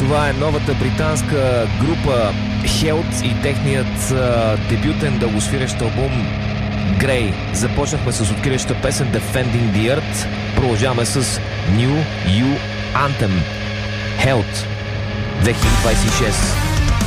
Това е новата британска група Health и техният дебютен дългосвирещ албум Grey. Започнахме с откриваща песен Defending the Earth. Продължаваме с New You Anthem. Health 2026.